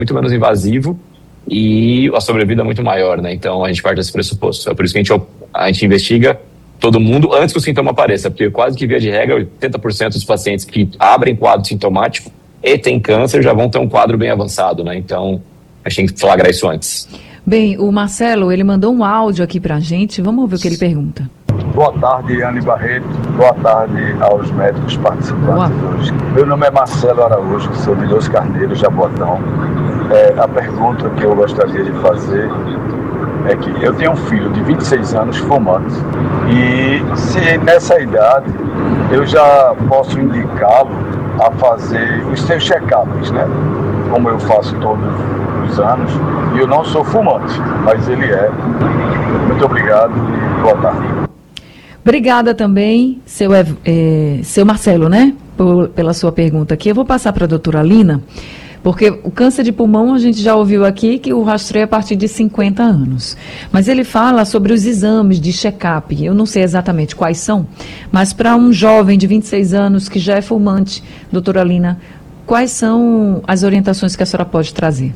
muito menos invasivo e a sobrevida é muito maior, né? Então a gente parte desse pressuposto. É por isso que a gente investiga todo mundo antes que o sintoma apareça, porque quase que via de regra, 80% dos pacientes que abrem quadro sintomático e têm câncer já vão ter um quadro bem avançado, né? Então a gente tem que flagrar isso antes. Bem, o Marcelo, ele mandou um áudio aqui pra gente, vamos ouvir o que ele pergunta. Boa tarde, Anne Barreto. Boa tarde aos médicos participantes hoje. Meu nome é Marcelo Araújo, sou de Los Carneiros, Jabotão. A pergunta que eu gostaria de fazer é que eu tenho um filho de 26 anos fumante e se nessa idade eu já posso indicá-lo a fazer os seus check-ups, né? Como eu faço todos os anos, e eu não sou fumante, mas ele é. Muito obrigado e boa tarde. Obrigada também, seu Marcelo, né, pela sua pergunta aqui. Eu vou passar para a doutora Lina, porque o câncer de pulmão a gente já ouviu aqui que o rastreio é a partir de 50 anos. Mas ele fala sobre os exames de check-up. Eu não sei exatamente quais são, mas para um jovem de 26 anos que já é fumante, doutora Lina, quais são as orientações que a senhora pode trazer?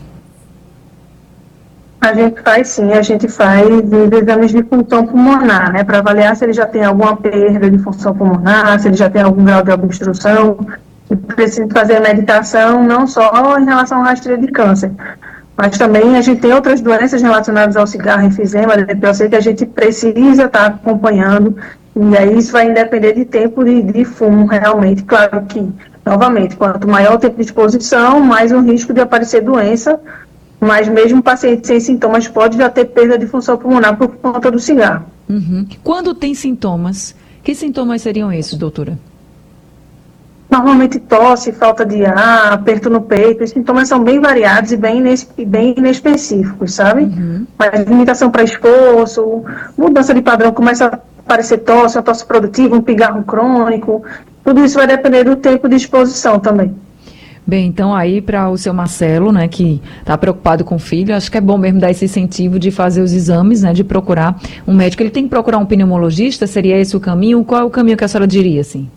A gente faz sim, a gente faz os exames de função pulmonar, né, para avaliar se ele já tem alguma perda de função pulmonar, se ele já tem algum grau de obstrução, e precisa fazer a medicação não só em relação ao rastreio de câncer, mas também a gente tem outras doenças relacionadas ao cigarro, enfisema, DPOC, que a gente precisa estar acompanhando, e aí isso vai depender de tempo de fumo, realmente. Claro que, novamente, quanto maior o tempo de exposição, mais o risco de aparecer doença, mas mesmo o paciente sem sintomas pode já ter perda de função pulmonar por conta do cigarro. Uhum. Quando tem sintomas, que sintomas seriam esses, doutora? Normalmente tosse, falta de ar, aperto no peito, os sintomas são bem variados e bem inespecíficos, sabe? Uhum. Mas limitação para esforço, mudança de padrão, começa a aparecer tosse, uma tosse produtiva, um pigarro crônico, tudo isso vai depender do tempo de exposição também. Bem, então aí para o seu Marcelo, né, que está preocupado com o filho, acho que é bom mesmo dar esse incentivo de fazer os exames, né, de procurar um médico. Ele tem que procurar um pneumologista? Seria esse o caminho? Qual é o caminho que a senhora diria, assim?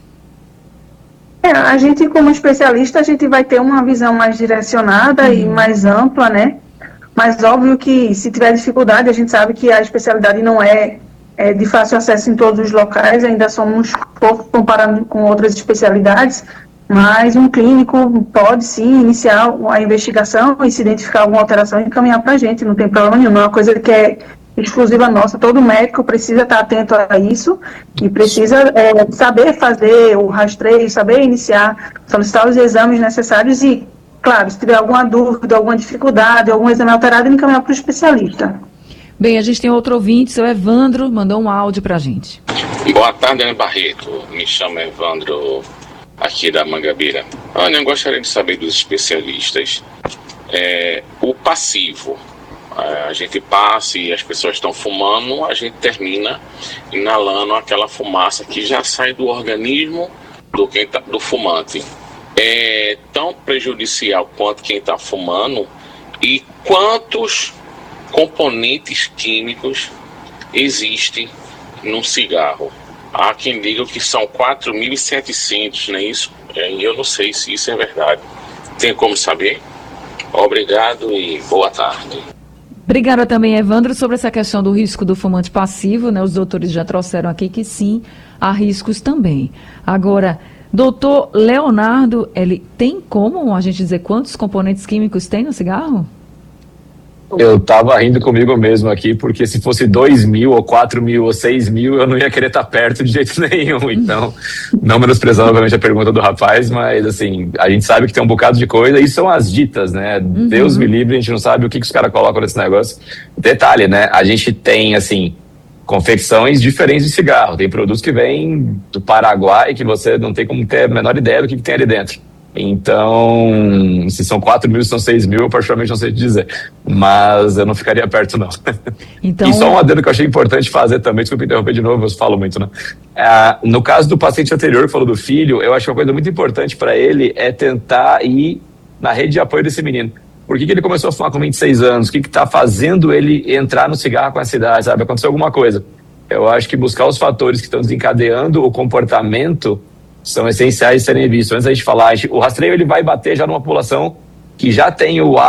A gente, como especialista, a gente vai ter uma visão mais direcionada e mais ampla, né? Mas óbvio que se tiver dificuldade, a gente sabe que a especialidade não é de fácil acesso em todos os locais, ainda somos pouco comparado com outras especialidades, mas um clínico pode sim iniciar a investigação e se identificar alguma alteração e encaminhar para a gente, não tem problema nenhum, não é uma coisa que é exclusiva nossa, todo médico precisa estar atento a isso e precisa saber fazer o rastreio, saber iniciar, solicitar os exames necessários e, claro, se tiver alguma dúvida, alguma dificuldade, algum exame alterado, ele encaminhar para o especialista. Bem, a gente tem outro ouvinte, seu Evandro, mandou um áudio para a gente. Boa tarde, Ana Barreto, me chamo Evandro, aqui da Mangabeira. Olha, eu gostaria de saber dos especialistas, o passivo, a gente passa e as pessoas estão fumando, a gente termina inalando aquela fumaça que já sai do organismo do fumante. É tão prejudicial quanto quem está fumando e quantos componentes químicos existem no cigarro? Há quem diga que são 4.700, não é isso? Eu não sei se isso é verdade. Tem como saber? Obrigado e boa tarde. Obrigada também, Evandro, sobre essa questão do risco do fumante passivo, né? Os doutores já trouxeram aqui que sim, há riscos também. Agora, doutor Leonardo, ele tem como a gente dizer quantos componentes químicos tem no cigarro? Eu tava rindo comigo mesmo aqui, porque se fosse 2.000 ou 4.000 ou 6.000, eu não ia querer estar perto de jeito nenhum. Então, não menosprezando, obviamente, a pergunta do rapaz, mas, assim, a gente sabe que tem um bocado de coisa, e são as ditas, né? Deus me livre, a gente não sabe o que os caras colocam nesse negócio. Detalhe, né? A gente tem, assim, confecções diferentes de cigarro. Tem produtos que vêm do Paraguai, que você não tem como ter a menor ideia do que tem ali dentro. Então, se são 4.000, se são 6.000, eu particularmente não sei te dizer. Mas eu não ficaria perto, não. Então... E só um adendo que eu achei importante fazer também, desculpa interromper de novo, eu falo muito, né? No caso do paciente anterior que falou do filho, eu acho que uma coisa muito importante para ele é tentar ir na rede de apoio desse menino. Por que ele começou a fumar com 26 anos? O que está fazendo ele entrar no cigarro com essa idade, sabe? Aconteceu alguma coisa. Eu acho que buscar os fatores que estão desencadeando o comportamento são essenciais de serem vistos. Antes da gente falar, o rastreio ele vai bater já numa população que já tem o